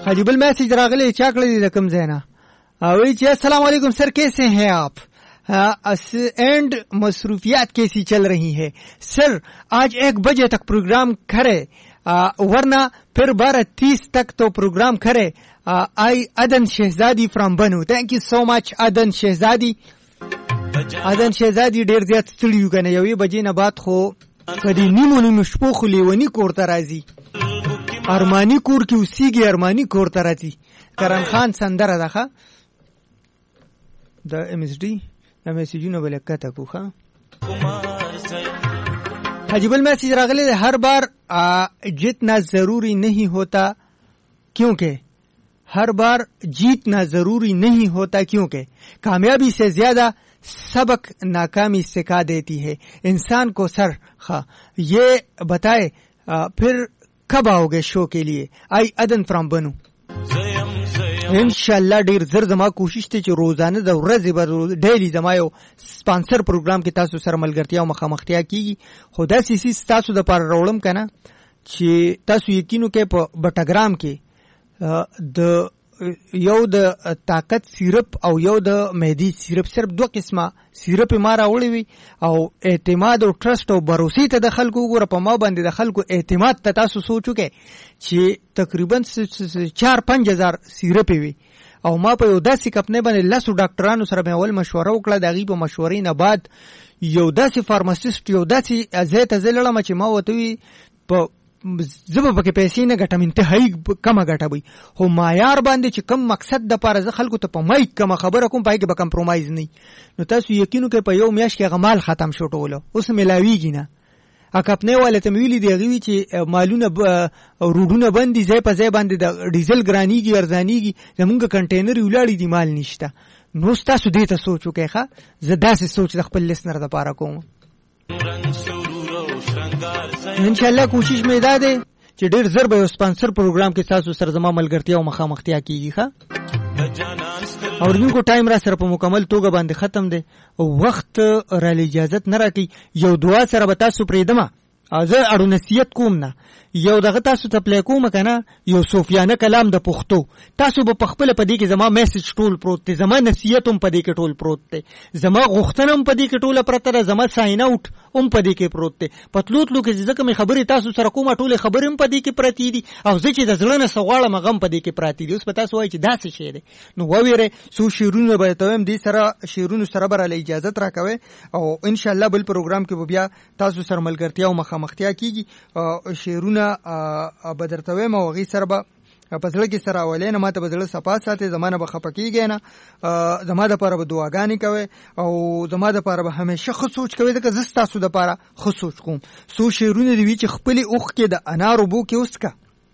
حاجی بل میسج راغلی چا کړی د کوم ځای نه وی چې السلام علیکم سر کیسے ہیں آپ اینڈ مصروفیات کیسی چل رہی ہے سر آج 1 بجے تک پروگرام کرے ورنہ پھر 12:30 تک تو پروگرام کرے آئی عدن شہزادی فرام بنو تھینک یو سو مچ عدن شہزادی ډیر زیات ستړي یو کنه یوې بجې نه بعد خو کدی نیمو شپو خو لیونی کور ته راځي ارمانی کور کې اوسېږي ارمانی کور ته راځي کرن خان سندره ده د ام اس डी د میسجونو بلکته کوخه حاجی بل میسج راغلی ہے ہر بار جتنا ضروری نہیں ہوتا کیونکہ ہر بار جیتنا ضروری نہیں ہوتا کیونکہ کامیابی سے زیادہ سبق ناکامی سکھا دیتی ہے انسان کو سر یہ بتائے پھر کب آؤ گے شو کے لیے آئی عدن فرام بنو انشاءاللہ ډیر زر زما کوشش ته چې روزانه د ورځې به ډیلی زما یو سپانسر پروګرام کې تاسو سره ملګرتیا او مخامختیا کیږي خو دا سیسی تاسو د پاره راوړم کنه چې تاسو یقینو کې په بټاګرام کې د یو د طاقت سیرپ او یو د مهدی سیرپ صرف 2 قسمه سیرپ ما راوړی وي او اعتماد او ټرست او باور ته د خلکو وګوره په ما باندې د خلکو اعتماد ته تاسو سوچو کې چې تقریبا 4-5 هزار سیرپ وي او ما په یو داسې کپنې باندې لاسو ډاکټرانو سره مې اول مشوره وکړه د غي په مشورې نه بعد یو داسې فارماسیست یو داسې ازیت زلړم چې ما وته وي په زبا پکې پیسې نه ګټم انتهایی کمه ګټوي خو معیار باندې چې کم مقصد د پاره زه خلکو ته په مایک کم خبره کوم پای کې به کمپرومایز نه نو تاسو یقینو کې په یو میاش کې غمال ختم شو ټوله اوس ملاویږي نه اکپنه والے ته ویلي دی غوي چې مالونه روډونه باندې ځای په ځای باندې د ډیزل ګرانیږي ارزانیږي زمونږ کنټینر ولاړی دی مال نشته نو تاسو دې ته سوچو کې ښه زه داسې سوچ د خپل لسنر د پاره کوم انشاءاللہ کوشش مې دا ده چې ډېر زر به سپانسر پروګرام کې تاسو سره زما ملګرتیا او مخامختیا کیږي ښه او دغه ټایم را سره په مکمل توګه باندې ختم دی او وخت را اجازه نه راکې یو دعا سره به تاسو پریدمه زه اړو نصیحت کوم نه یو دغه تاسو ته پلی کوم کنه یو صوفیانه کلام د پښتو تاسو به پخپل په دې کې زما میسج ټول پروت دی زما نصیحت هم په دې کې ټول پروت دی زما غوښتنه هم په دې کې ټول پرته ده زما ساين اوټ هم په دې کې پروت دی پتلوتلو کې ځکه مې خبرې تاسو سره کومه ټول خبرې هم په دې کې پرتی دي او زه چې د ځړنه سواله مغم په دې کې پراتی دي اوس په تاسو وایي چې داسې شی دی نو وویره سو شیرونه به ته هم دې سره شیرونو سره بر له اجازه راکوي او ان شاء الله بل پروګرام کې بیا تاسو سره ملګرتیا او مخامختیا کیږي شیرونه بدرتوي مو غي سره به پسله کې سره اولینه ماته بدله صفات ساتي زمانه به خپکیږي نه زماده لپاره به دعاګانې کوي او زماده لپاره به همیشه خو سوچ کوي ځکه زه تاسو لپاره خو سوچ کوم سو شیرونه دی چې خپل اوخ کې د انارو بو کې اوسکا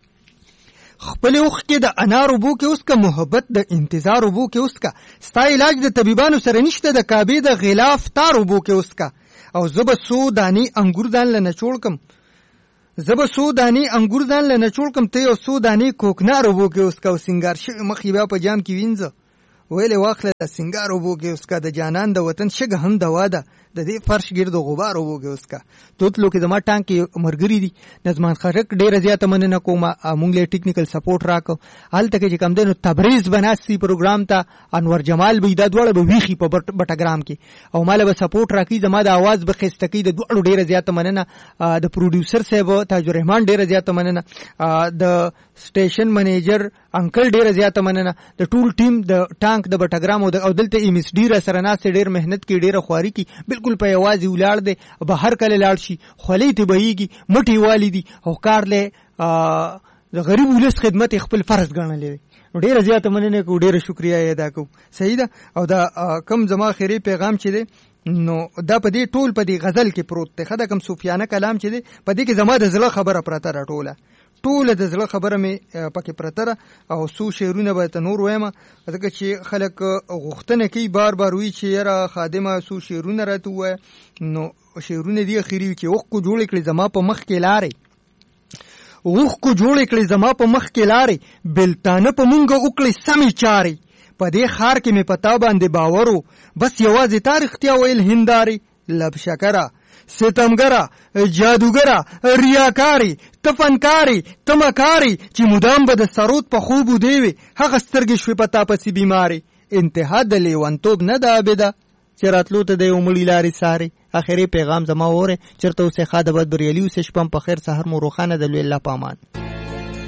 خپل اوخ کې د انارو بو کې اوسکا محبت د انتظار بو کې اوسکا ستا علاج د طبيبانو سره نشته د کعبه د غلاف تارو بو کې اوسکا او زب سو دانی انګور دان لنه چول کم زب سو دانی انګور دان لنه چول کم ته او سو دانی کوکنارو بو کې اوسکا او سنگار ش مخې بیا په جام کې وینځه ویلې واخله د سنگارو بو کې اوسکا د جانان د وطن شګه هم د واده د دې فرش ګرد غبار وو کې اوسکا توتلو کې زما ټانک مرګري دي نظمان خرک ډیره زیاته مننه کومه مونږ له ټیکنیکل سپورټ راکو حال تک چې کم دنو تبریز بناسي پروګرام ته انور جمال به د دوړه به ویخي په بټاګرام کې او مال به سپورټ راکې زما د आवाज به خستکی د دوړو ډیره زیاته مننه د پروډوسر صاحب تاج الرحمن ډیره زیاته مننه د سټیشن منیجر انکل ډیره زیاته مننه د ټول ټیم د ټانک د بټاګرام او دلته ام اس ډی را سره ناس ډیر مهنت کې ډیره خواري کی بالکل په یوازې ولاړ دی به هر کله لاړ شي خولې ته بهيږي مټي والدي او کار له د غریب ولس خدمت خپل فرض ګڼلې ډیره زیاته مننه کو ډیره شکریا ادا کو صحیح ده او دا کم زما خیری پیغام چي دي نو دا په دې ټول په دې غزل کې پروت دی خدای کوم صوفیانه کلام چي دي په دې کې زما د زړه خبره پراته راټوله ټول د زړه خبره مې پکې پرتره او سو شعرونه به ته نور وایم ځکه چې خلک غوښتنه کوي بار بار وی چې یاره خادمه سو شعرونه راته وای نو شعرونه دی اخیری چې وخت کو جوړ کړي زما په مخ کې لارې وخت کو جوړ کړي زما په مخ کې لارې بلتانه په مونږ وکړي سمې چاري په دې خار کې مې پتا باندې باورو بس یوازې تاریخ تیا ویل هنداري لب شکره ستمګره، جادوګره، ریاکاری، ته فنکاری، ته مکاری، چې مدام به د سرود په خوب ودې وي، هغه سترګې شوې په تا پسې بیماري. انتها د لیونتوب نه ده عابده، چې راتلو ته د یو مړي لارې ساري. اخري پیغام زما وره چرته اوسې ښه د بد بریالي اوسې، شپه په خیر، سحر مو روښانه، د لوی الله په امان.